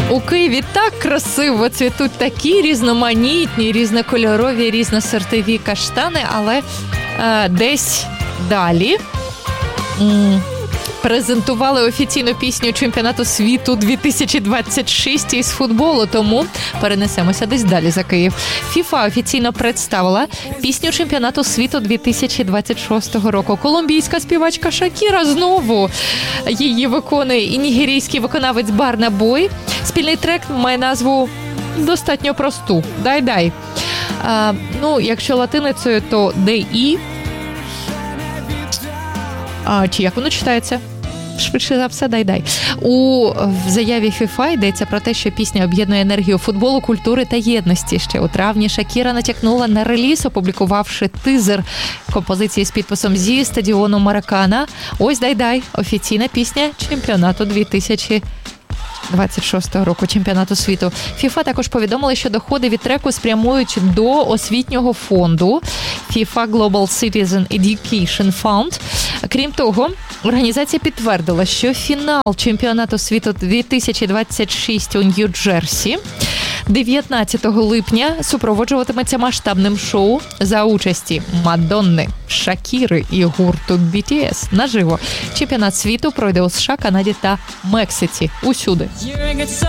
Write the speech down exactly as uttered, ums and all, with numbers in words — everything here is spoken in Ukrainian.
У Києві так красиво цвітуть такі різноманітні, різнокольорові, різносортові каштани, але е, десь далі м- презентували офіційну пісню чемпіонату світу дві тисячі двадцять шість із футболу, тому перенесемося десь далі за Київ. ФІФА офіційно представила пісню чемпіонату світу дві тисячі двадцять шостого року. Колумбійська співачка Шакіра знову її виконує і нігерійський виконавець Барна Бой. Спільний трек має назву достатньо просту «Дай-дай». А, ну, якщо латиницею, то «Дей-і». А, чи як воно читається? Швидше за все, дай-дай. У в заяві ФІФА йдеться про те, що пісня об'єднує енергію футболу, культури та єдності. Ще у травні Шакіра натякнула на реліз, опублікувавши тизер композиції з підписом зі стадіону Маракана. Ось дай-дай, офіційна пісня чемпіонату дві тисячі двадцять шостого року, чемпіонату світу. ФІФА також повідомили, що доходи від треку спрямують до освітнього фонду FIFA Global Citizen Education Fund. Крім того, організація підтвердила, що фінал чемпіонату світу дві тисячі двадцять шість у Нью-Джерсі дев'ятнадцятого липня супроводжуватиметься масштабним шоу за участі Мадонни, Шакіри і гурту бі ті ес наживо. Чемпіонат світу пройде у США, Канаді та Мексиці. Усюди.